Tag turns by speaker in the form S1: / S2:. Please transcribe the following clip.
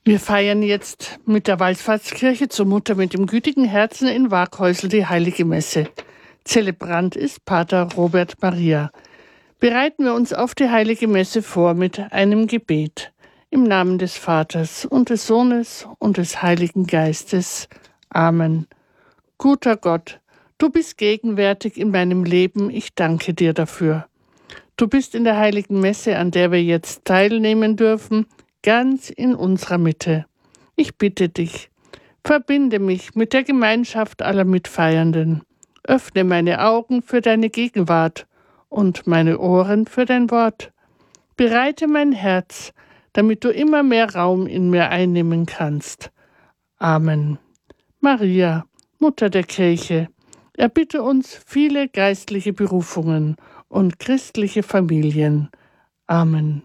S1: Wir feiern jetzt mit der Wallfahrtskirche zur Mutter mit dem gütigen Herzen in Waaghäusl die Heilige Messe. Zelebrant ist Pater Robert Maria. Bereiten wir uns auf die Heilige Messe vor mit einem Gebet. Im Namen des Vaters und des Sohnes und des Heiligen Geistes. Amen. Guter Gott, du bist gegenwärtig in meinem Leben, ich danke dir dafür. Du bist in der Heiligen Messe, an der wir jetzt teilnehmen dürfen, ganz in unserer Mitte. Ich bitte dich, verbinde mich mit der Gemeinschaft aller Mitfeiernden. Öffne meine Augen für deine Gegenwart und meine Ohren für dein Wort. Bereite mein Herz, damit du immer mehr Raum in mir einnehmen kannst. Amen. Maria, Mutter der Kirche, erbitte uns viele geistliche Berufungen und christliche Familien. Amen.